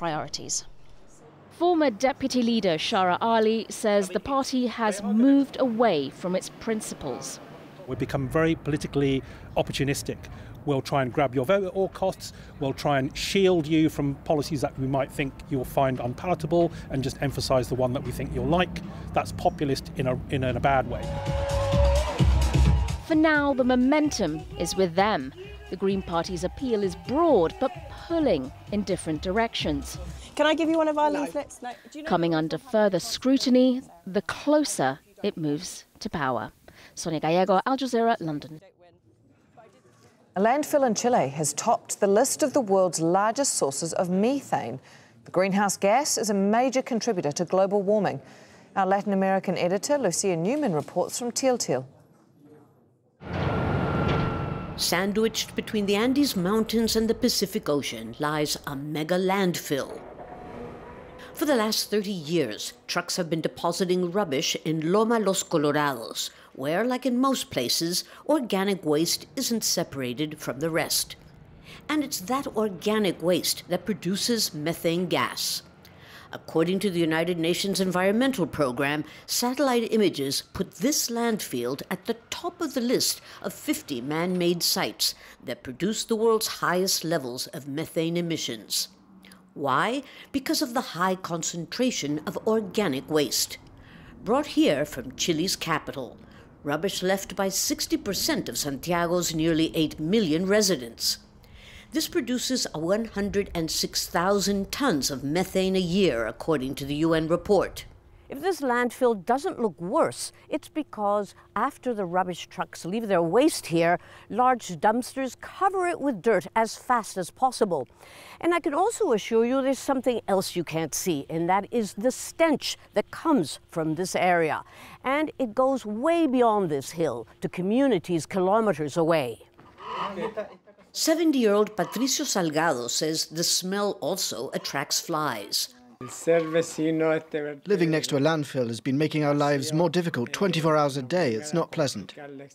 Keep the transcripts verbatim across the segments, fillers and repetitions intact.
priorities. Former Deputy Leader Shara Ali says the party has moved away from its principles. We've become very politically opportunistic. We'll try and grab your vote at all costs. We'll try and shield you from policies that we might think you'll find unpalatable and just emphasise the one that we think you'll like. That's populist in a, in a bad way. For now, the momentum is with them. The Green Party's appeal is broad, but pulling in different directions. Can I give you one of our leaflets? No. Do you know Coming under further scrutiny, the closer it moves to power. Sonia Gallego, Al Jazeera, London. A landfill in Chile has topped the list of the world's largest sources of methane. The greenhouse gas is a major contributor to global warming. Our Latin American editor, Lucia Newman, reports from Til Til. Sandwiched between the Andes Mountains and the Pacific Ocean lies a mega landfill. For the last thirty years, trucks have been depositing rubbish in Loma Los Colorados, where, like in most places, organic waste isn't separated from the rest. And it's that organic waste that produces methane gas. According to the United Nations Environmental Program, satellite images put this landfill at the top of the list of fifty man-made sites that produce the world's highest levels of methane emissions. Why? Because of the high concentration of organic waste. Brought here from Chile's capital, rubbish left by sixty percent of Santiago's nearly eight million residents. This produces one hundred six thousand tons of methane a year, according to the U N report. If this landfill doesn't look worse, it's because after the rubbish trucks leave their waste here, large dumpsters cover it with dirt as fast as possible. And I can also assure you there's something else you can't see, and that is the stench that comes from this area. And it goes way beyond this hill to communities kilometers away. seventy-year-old Patricio Salgado says the smell also attracts flies. Living next to a landfill has been making our lives more difficult twenty-four hours a day. It's not pleasant.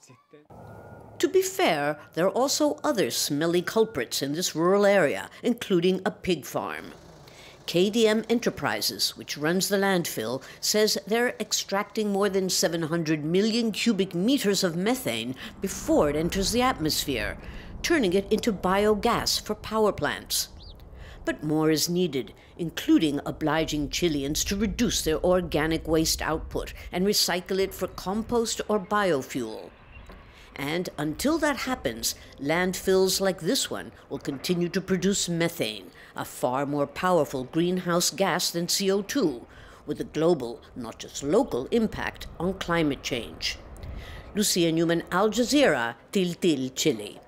To be fair, there are also other smelly culprits in this rural area, including a pig farm. K D M Enterprises, which runs the landfill, says they're extracting more than seven hundred million cubic meters of methane before it enters the atmosphere, turning it into biogas for power plants. But more is needed, including obliging Chileans to reduce their organic waste output and recycle it for compost or biofuel. And until that happens, landfills like this one will continue to produce methane, a far more powerful greenhouse gas than C O two, with a global, not just local, impact on climate change. Lucia Newman, Al Jazeera, Til Til, Chile.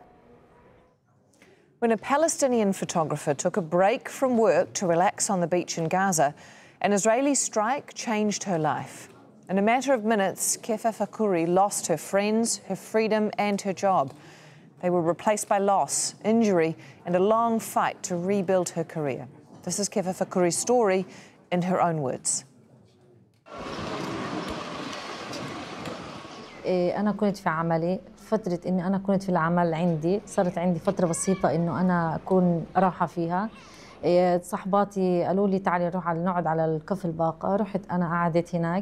When a Palestinian photographer took a break from work to relax on the beach in Gaza, an Israeli strike changed her life. In a matter of minutes, Kefa Fakouri lost her friends, her freedom and her job. They were replaced by loss, injury and a long fight to rebuild her career. This is Kefa Fakouri's story in her own words. أنا كنت في عملي فترة إني أنا كنت في العمل عندي صارت عندي فترة بسيطة إنه أنا أكون راحة فيها. صحباتي قالوا لي تعالي نروح على نقعد على الكف الباقة، رحت أنا قعدت هناك.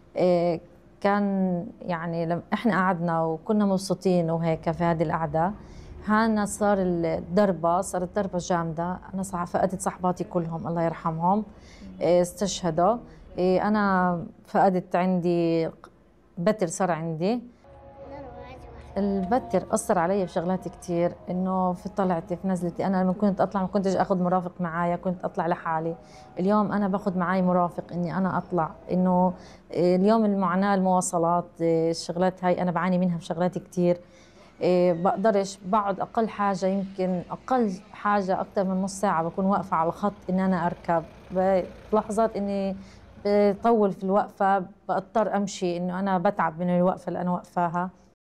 كان يعني لما إحنا قعدنا وكنا مبسوطين وهيك في هذه القعدة، هانا صار الضربة صارت ضربة جامدة. أنا فقدت صحباتي كلهم الله يرحمهم استشهدوا. أنا فقدت عندي بتر صار عندي. البتر أثر علي بشغلات كتير، إنه في طلعتي في نزلتي. أنا لما كنت أطلع ما كنتش أخذ مرافق معايا، كنت أطلع لحالي. اليوم أنا باخذ معاي مرافق إني أنا أطلع. إنه اليوم المعاناة المواصلات الشغلات هاي أنا بعاني منها بشغلات كتير. بقدرش بقعد أقل حاجة يمكن أقل حاجة أكتر من نص ساعة بكون واقفة على الخط إن أنا أركب. بلحظات إني بطول في الوقفة بضطر أمشي، إنه أنا بتعب من الوقفة اللي أنا واقفاها.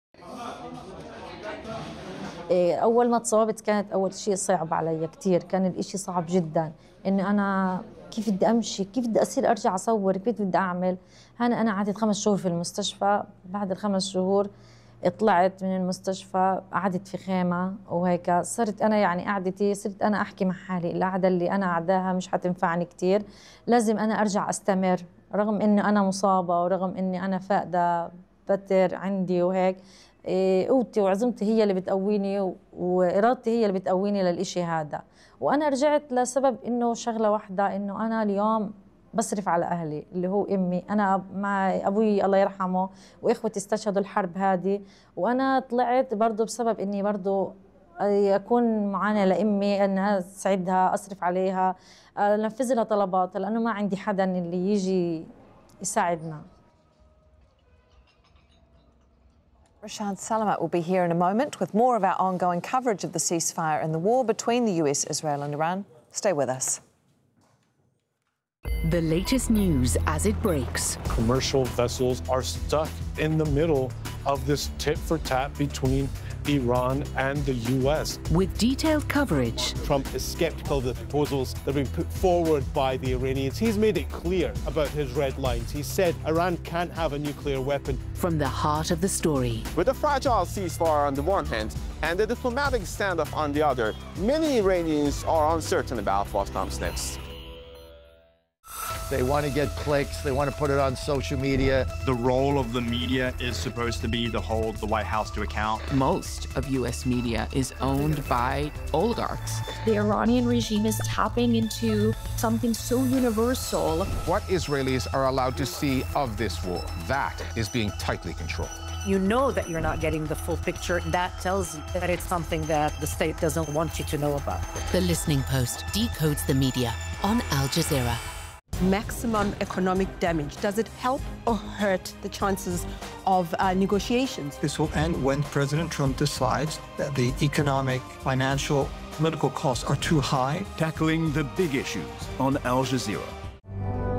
أول ما تصابت كانت أول شيء صعب علي كتير، كان الإشي صعب جدا إنه أنا كيف بدي أمشي، كيف بدي أصير أرجع أصور، كيف بدي أعمل. هنا أنا قعدت خمس شهور في المستشفى. بعد الخمس شهور طلعت من المستشفى، قعدت في خيمة وهيك صرت أنا يعني قعدتي صرت أنا أحكي مع حالي القعدة اللي أنا قعداها مش حتنفعني كتير، لازم أنا أرجع أستمر رغم إني أنا مصابة ورغم إني أنا فاقدة بتر عندي وهيك. إيه قوتي وعزمتي هي اللي بتقويني وإرادتي هي اللي بتقويني للإشي هذا. وأنا رجعت لسبب إنه شغلة واحدة، إنه أنا اليوم بصرف على أهلي اللي هو أمي. أنا مع أبوي الله يرحمه وإخوتي استشهدوا الحرب هذه، وأنا طلعت برضو بسبب إني برضو أكون معاناة لأمي، أنها أسعدها، أصرف عليها، أنفذ لها طلباتها، لأنه ما عندي حدا اللي يجي يساعدنا. Rashad Salamat will be here in a moment with more of our ongoing coverage of the ceasefire and the war between the U S, Israel and Iran. Stay with us. The latest news as it breaks. Commercial vessels are stuck in the middle of this tit-for-tat between Iran and the U S. With detailed coverage. Trump is skeptical of the proposals that have been put forward by the Iranians. He's made it clear about his red lines. He said Iran can't have a nuclear weapon. From the heart of the story. With a fragile ceasefire on the one hand and a diplomatic standoff on the other, many Iranians are uncertain about what comes next. They want to get clicks. They want to put it on social media. The role of the media is supposed to be to hold the White House to account. Most of U S media is owned by oligarchs. The Iranian regime is tapping into something so universal. What Israelis are allowed to see of this war, that is being tightly controlled. You know that you're not getting the full picture. That tells you that it's something that the state doesn't want you to know about. The Listening Post decodes the media on Al Jazeera. Maximum economic damage. Does it help or hurt the chances of uh, negotiations? This will end when President Trump decides that the economic, financial, political costs are too high. Tackling the big issues on Al Jazeera.